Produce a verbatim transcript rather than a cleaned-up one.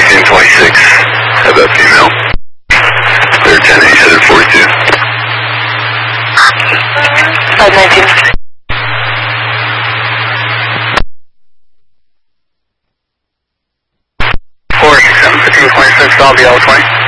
nineteen twenty-six, have that female. Clear ten eight, headed forty-two. Flight nineteen. four eight seven, fifteen twenty-six, I'll be L twenty.